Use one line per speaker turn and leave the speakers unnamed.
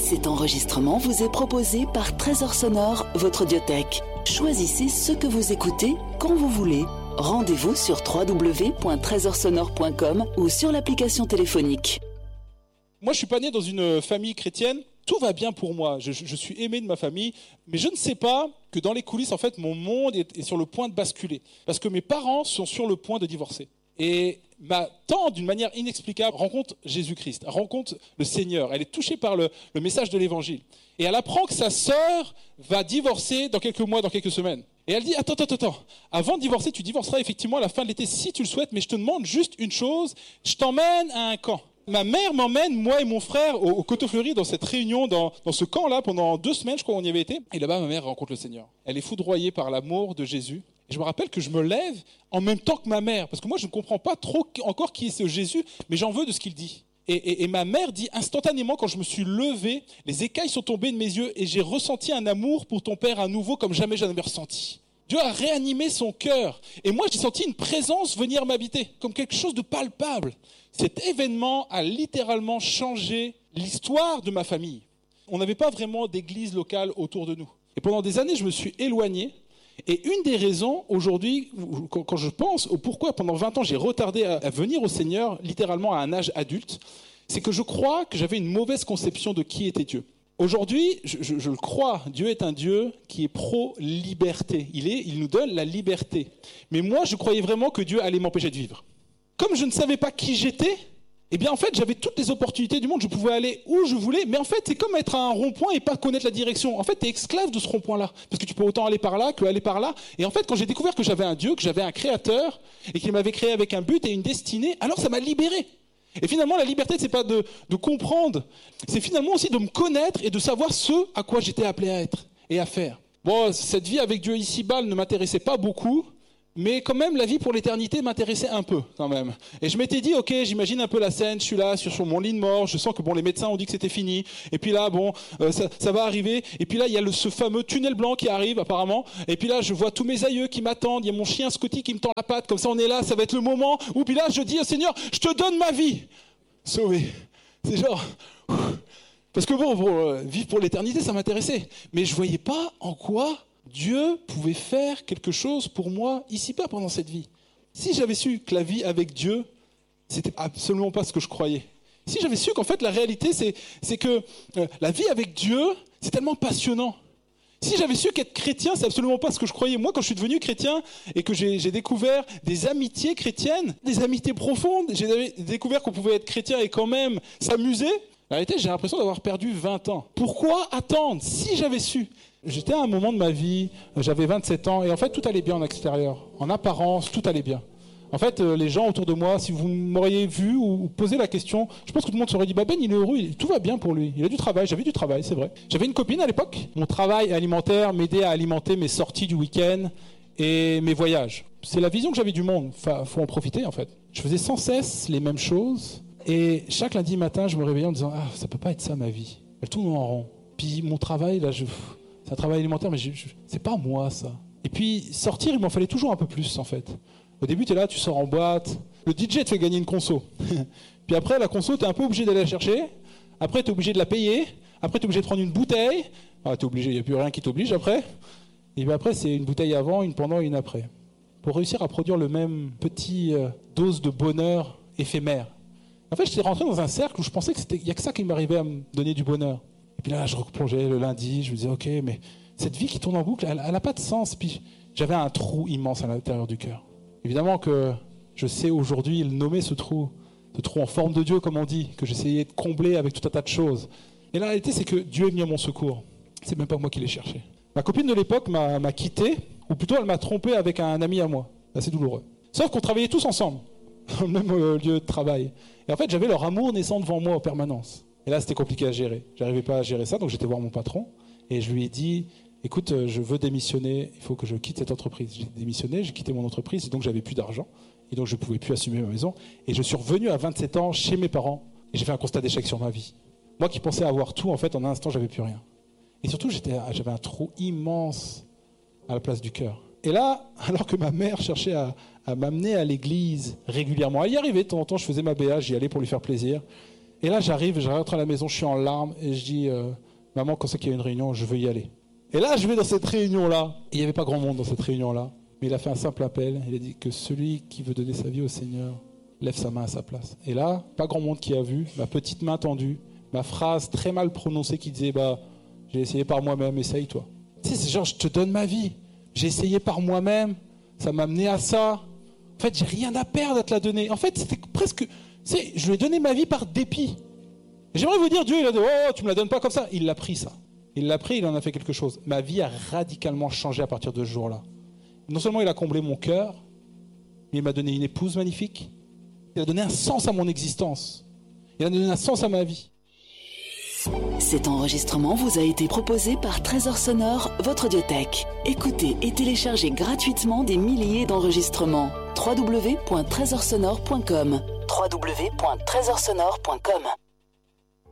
Cet enregistrement vous est proposé par Trésor Sonore, votre audiothèque. Choisissez ce que vous écoutez quand vous voulez. Rendez-vous sur www.trésorsonore.com ou sur l'application téléphonique.
Moi, je suis pas né dans une famille chrétienne. Tout va bien pour moi. Je suis aimé de ma famille. Mais je ne sais pas que dans les coulisses, en fait, mon monde est sur le point de basculer. Parce que mes parents sont sur le point de divorcer. Et ma tante, d'une manière inexplicable, rencontre Jésus-Christ, rencontre le Seigneur. Elle est touchée par le message de l'Évangile. Et elle apprend que sa sœur va divorcer dans quelques mois, dans quelques semaines. Et elle dit, attends. Avant de divorcer, tu divorceras effectivement à la fin de l'été si tu le souhaites, mais je te demande juste une chose, je t'emmène à un camp. Ma mère m'emmène, moi et mon frère, au Coteau-Fleury, dans cette réunion, dans ce camp-là, pendant 2 semaines, je crois, on y avait été. Et là-bas, ma mère rencontre le Seigneur. Elle est foudroyée par l'amour de Jésus. Et je me rappelle que je me lève en même temps que ma mère, parce que moi, je ne comprends pas trop encore qui est ce Jésus, mais j'en veux de ce qu'il dit. Et ma mère dit instantanément, quand je me suis levé, les écailles sont tombées de mes yeux et j'ai ressenti un amour pour ton père à nouveau comme jamais je n'avais ressenti. Dieu a réanimé son cœur. Et moi, j'ai senti une présence venir m'habiter, comme quelque chose de palpable. Cet événement a littéralement changé l'histoire de ma famille. On n'avait pas vraiment d'église locale autour de nous. Et pendant des années, je me suis éloigné. Et une des raisons, aujourd'hui, quand je pense au pourquoi pendant 20 ans j'ai retardé à venir au Seigneur, littéralement à un âge adulte, c'est que je crois que j'avais une mauvaise conception de qui était Dieu. Aujourd'hui, je le crois, Dieu est un Dieu qui est pro-liberté. Il nous donne la liberté. Mais moi, je croyais vraiment que Dieu allait m'empêcher de vivre. Comme je ne savais pas qui j'étais, eh bien en fait, j'avais toutes les opportunités du monde, je pouvais aller où je voulais, mais en fait, c'est comme être à un rond-point et pas connaître la direction. En fait, tu es esclave de ce rond-point-là, parce que tu peux autant aller par là que aller par là. Et en fait, quand j'ai découvert que j'avais un Dieu, que j'avais un créateur, et qu'il m'avait créé avec un but et une destinée, alors ça m'a libéré. Et finalement, la liberté, c'est pas de comprendre, c'est finalement aussi de me connaître et de savoir ce à quoi j'étais appelé à être et à faire. Bon, cette vie avec Dieu ici-bas ne m'intéressait pas beaucoup, mais quand même, la vie pour l'éternité m'intéressait un peu, quand même. Et je m'étais dit, ok, j'imagine un peu la scène, je suis là, sur mon lit de mort, je sens que bon, les médecins ont dit que c'était fini, et puis là, bon, ça va arriver, et puis là, il y a ce fameux tunnel blanc qui arrive, apparemment, et puis là, je vois tous mes aïeux qui m'attendent, il y a mon chien Scotty qui me tend la patte, comme ça, on est là, ça va être le moment où, puis là, je dis au Seigneur, je te donne ma vie. Sauvé. C'est genre... Parce que bon, vivre pour l'éternité, ça m'intéressait. Mais je voyais pas en quoi Dieu pouvait faire quelque chose pour moi ici-bas pendant cette vie. Si j'avais su que la vie avec Dieu, c'était absolument pas ce que je croyais. Si j'avais su qu'en fait la réalité, c'est que la vie avec Dieu, c'est tellement passionnant. Si j'avais su qu'être chrétien, c'est absolument pas ce que je croyais. Moi, quand je suis devenu chrétien et que j'ai découvert des amitiés chrétiennes, des amitiés profondes, j'ai découvert qu'on pouvait être chrétien et quand même s'amuser, en réalité, j'ai l'impression d'avoir perdu 20 ans. Pourquoi attendre? Si j'avais su. J'étais à un moment de ma vie, j'avais 27 ans, et en fait, tout allait bien en extérieur. En apparence, tout allait bien. En fait, les gens autour de moi, si vous m'auriez vu ou posé la question, je pense que tout le monde s'aurait dit, Ben, il est heureux, tout va bien pour lui. Il a du travail, j'avais du travail, c'est vrai. J'avais une copine à l'époque. Mon travail alimentaire m'aidait à alimenter mes sorties du week-end et mes voyages. C'est la vision que j'avais du monde, faut en profiter en fait. Je faisais sans cesse les mêmes choses, et chaque lundi matin, je me réveillais en me disant, ça peut pas être ça ma vie. Elle tourne en rond. Puis mon travail, là, c'est un travail alimentaire, mais c'est pas moi ça. Et puis sortir, il m'en fallait toujours un peu plus en fait. Au début, tu es là, tu sors en boîte. Le DJ te fait gagner une conso. Puis après, la conso, tu es un peu obligé d'aller la chercher. Après, tu es obligé de la payer. Après, tu es obligé de prendre une bouteille. Ah, tu es obligé, il n'y a plus rien qui t'oblige après. Et puis après, c'est une bouteille avant, une pendant et une après. Pour réussir à produire le même petit dose de bonheur éphémère. En fait, j'étais rentré dans un cercle où je pensais qu'il n'y a que ça qui m'arrivait à me donner du bonheur. Et puis là, je replongeais le lundi. Je me disais, ok, mais cette vie qui tourne en boucle, elle n'a pas de sens. Puis j'avais un trou immense à l'intérieur du cœur. Évidemment que je sais aujourd'hui nommer ce trou en forme de Dieu, comme on dit, que j'essayais de combler avec tout un tas de choses. Et la réalité, c'est que Dieu est venu à mon secours. C'est même pas moi qui l'ai cherché. Ma copine de l'époque m'a quitté, ou plutôt elle m'a trompé avec un ami à moi. C'est douloureux. Sauf qu'on travaillait tous ensemble, dans le même lieu de travail. Et en fait, j'avais leur amour naissant devant moi en permanence. Et là, c'était compliqué à gérer. J'arrivais pas à gérer ça, donc j'étais voir mon patron, et je lui ai dit... Écoute, je veux démissionner, il faut que je quitte cette entreprise. J'ai démissionné, j'ai quitté mon entreprise, et donc j'avais plus d'argent, et donc je ne pouvais plus assumer ma maison. Et je suis revenu à 27 ans chez mes parents, et j'ai fait un constat d'échec sur ma vie. Moi qui pensais avoir tout, en fait, en un instant, j'avais plus rien. Et surtout, j'avais un trou immense à la place du cœur. Et là, alors que ma mère cherchait à m'amener à l'église régulièrement, elle y arrivait de temps en temps, je faisais ma BA, j'y allais pour lui faire plaisir. Et là, je rentre à la maison, je suis en larmes et je dis maman, quand c'est qu'il y a une réunion, je veux y aller. Et là, je vais dans cette réunion-là. Il n'y avait pas grand monde dans cette réunion-là. Mais il a fait un simple appel. Il a dit que celui qui veut donner sa vie au Seigneur lève sa main à sa place. Et là, pas grand monde qui a vu. Ma petite main tendue, ma phrase très mal prononcée qui disait j'ai essayé par moi-même, essaye toi. Tu sais, c'est genre, je te donne ma vie. J'ai essayé par moi-même. Ça m'a amené à ça. En fait, j'ai rien à perdre à te la donner. En fait, c'était presque... Tu sais, je lui ai donné ma vie par dépit. J'aimerais vous dire, Dieu, il a dit, oh, tu me la donnes pas comme ça. Il l'a pris, ça. Il l'a pris, il en a fait quelque chose. Ma vie a radicalement changé à partir de ce jour-là. Non seulement il a comblé mon cœur, mais il m'a donné une épouse magnifique. Il a donné un sens à mon existence. Il a donné un sens à ma vie.
Cet enregistrement vous a été proposé par Trésor Sonore, votre audiothèque. Écoutez et téléchargez gratuitement des milliers d'enregistrements. www.trésorsonore.com www.trésorsonore.com